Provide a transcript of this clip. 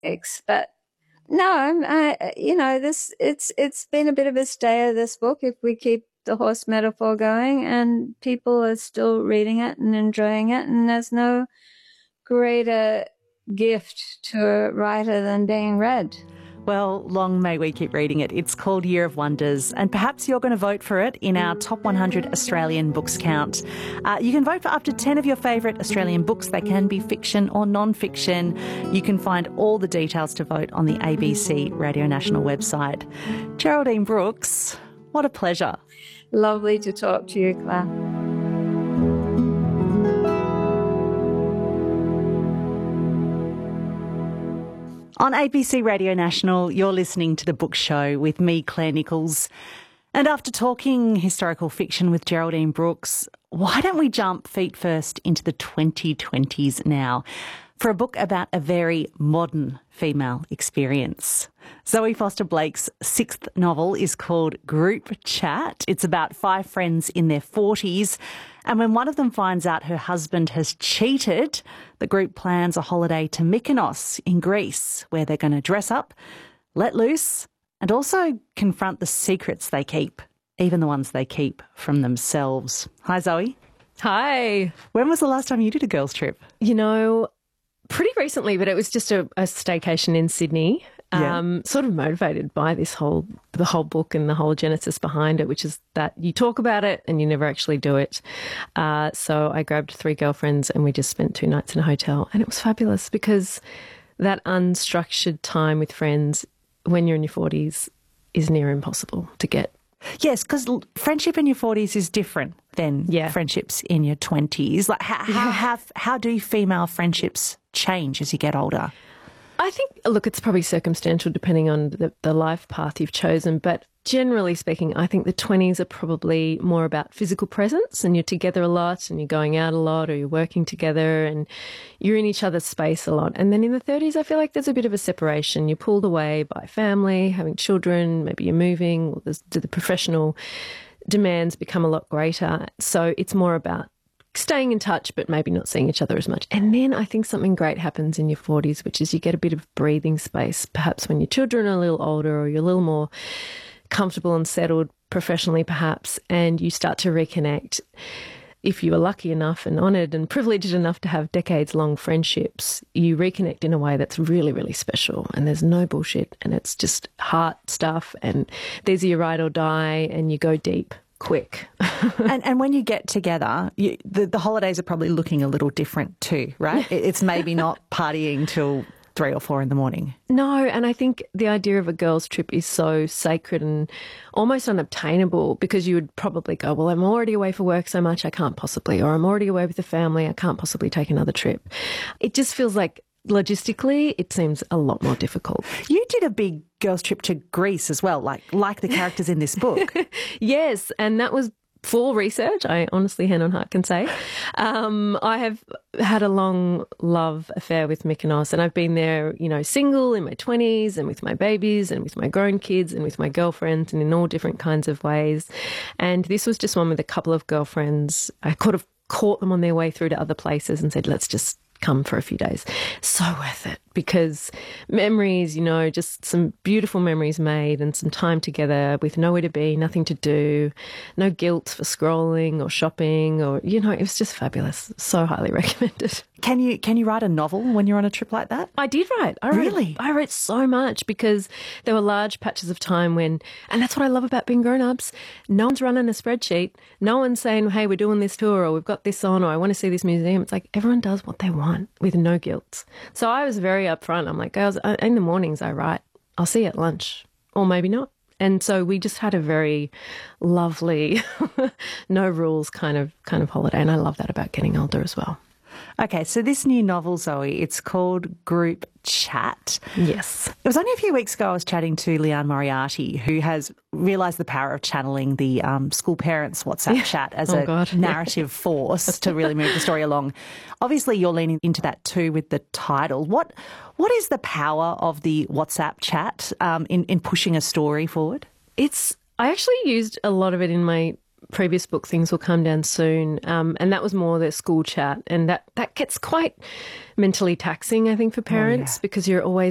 But no, it's been a bit of a stayer, this book, if we keep the horse metaphor going, and people are still reading it and enjoying it, and there's no greater gift to a writer than being read. Well, long may we keep reading it. It's called Year of Wonders, and perhaps you're going to vote for it in our Top 100 Australian Books count. You can vote for up to 10 of your favourite Australian books. They can be fiction or non-fiction. You can find all the details to vote on the ABC Radio National website. Geraldine Brooks, what a pleasure. Lovely to talk to you, Claire. On ABC Radio National, you're listening to The Book Show with me, Claire Nichols. And after talking historical fiction with Geraldine Brooks, why don't we jump feet first into the 2020s now for a book about a very modern female experience. Zoe Foster-Blake's sixth novel is called Group Chat. It's about 5 friends in their 40s. And when one of them finds out her husband has cheated, the group plans a holiday to Mykonos in Greece, where they're going to dress up, let loose, and also confront the secrets they keep, even the ones they keep from themselves. Hi, Zoe. Hi. When was the last time you did a girls' trip? Pretty recently, but it was just a staycation in Sydney. Sort of motivated by the whole book and the whole genesis behind it, which is that you talk about it and you never actually do it. So I grabbed 3 girlfriends and we just spent 2 nights in a hotel, and it was fabulous because that unstructured time with friends when you're in your 40s is near impossible to get. Yes, because friendship in your 40s is different than friendships in your 20s. Like, how do female friendships change as you get older? I think, look, it's probably circumstantial depending on the life path you've chosen, but generally speaking, I think the 20s are probably more about physical presence, and you're together a lot and you're going out a lot, or you're working together and you're in each other's space a lot. And then in the 30s, I feel like there's a bit of a separation. You're pulled away by family, having children, maybe you're moving, or the professional demands become a lot greater. So it's more about staying in touch, but maybe not seeing each other as much. And then I think something great happens in your 40s, which is you get a bit of breathing space, perhaps when your children are a little older or you're a little more comfortable and settled professionally perhaps, and you start to reconnect. If you are lucky enough and honoured and privileged enough to have decades-long friendships, you reconnect in a way that's really, really special, and there's no bullshit, and it's just heart stuff, and there's your ride or die, and you go deep quick. and when you get together, the holidays are probably looking a little different too, right? It's maybe not partying till 3 or 4 in the morning. No, and I think the idea of a girls' trip is so sacred and almost unobtainable, because you would probably go, well, I'm already away for work so much, I can't possibly, or I'm already away with the family, I can't possibly take another trip. It just feels like logistically it seems a lot more difficult. You did a big girls' trip to Greece as well, like the characters in this book. Yes, and that was full research, I honestly, hand on heart, can say. I have had a long love affair with Mykonos, and I've been there, single in my 20s and with my babies and with my grown kids and with my girlfriends and in all different kinds of ways. And this was just one with a couple of girlfriends. I could have caught them on their way through to other places and said, let's just come for a few days. So worth it, because memories, just some beautiful memories made, and some time together with nowhere to be, nothing to do, no guilt for scrolling or shopping, or, it was just fabulous. So highly recommended. Can you write a novel when you're on a trip like that? I did write. I wrote so much, because there were large patches of time when, and that's what I love about being grown-ups, no one's running a spreadsheet. No one's saying, hey, we're doing this tour, or we've got this on, or I want to see this museum. It's like everyone does what they want with no guilt. So I was very upfront. I'm like, girls, in the mornings I write. I'll see you at lunch, or maybe not. And so we just had a very lovely, no rules kind of holiday. And I love that about getting older as well. Okay, so this new novel, Zoe, it's called Group Chat. Yes. It was only a few weeks ago I was chatting to Leanne Moriarty, who has realised the power of channeling the school parents' WhatsApp chat as narrative force to really move the story along. Obviously, you're leaning into that too with the title. What is the power of the WhatsApp chat in pushing a story forward? I actually used a lot of it in my previous book, Things Will Come Down Soon, and that was more the school chat, and that gets quite mentally taxing, I think, for parents, because you're always